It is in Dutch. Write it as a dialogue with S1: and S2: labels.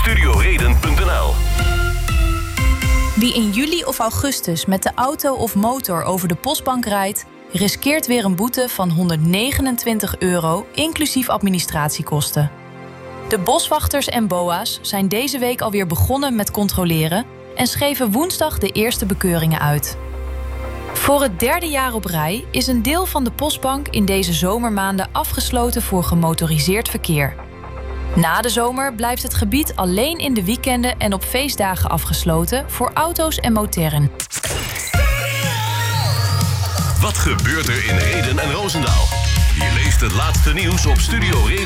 S1: studioreden.nl.
S2: Wie in juli of augustus met de auto of motor over de postbank rijdt, riskeert weer een boete van €129, inclusief administratiekosten. De boswachters en BOA's zijn deze week alweer begonnen met controleren en schreven woensdag de eerste bekeuringen uit. Voor het derde jaar op rij is een deel van de postbank in deze zomermaanden afgesloten voor gemotoriseerd verkeer. Na de zomer blijft het gebied alleen in de weekenden en op feestdagen afgesloten voor auto's en moterren.
S1: Wat gebeurt er in Rheden en Roosendaal? Je leest het laatste nieuws op studioreden.nl.